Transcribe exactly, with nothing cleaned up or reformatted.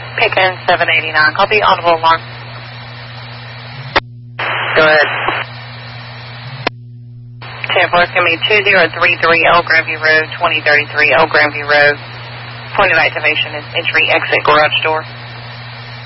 Pickens seven eighty-nine. Copy, audible alarm. Go ahead. ten four, it's going to be two zero three three L Grandview Road, twenty thirty-three L Grandview Road. Point of activation is entry exit garage door.